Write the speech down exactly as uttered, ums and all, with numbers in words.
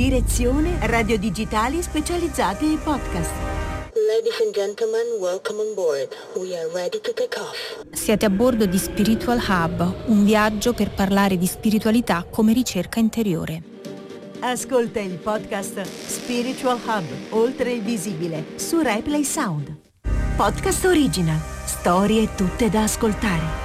Direzione Radio Digitali Specializzate e Podcast. Ladies and gentlemen, welcome on board. We are ready to take off. Siete a bordo di Spiritual Hub, un viaggio per parlare di spiritualità come ricerca interiore. Ascolta il podcast Spiritual Hub, oltre il visibile, su Replay Sound. Podcast original, storie tutte da ascoltare.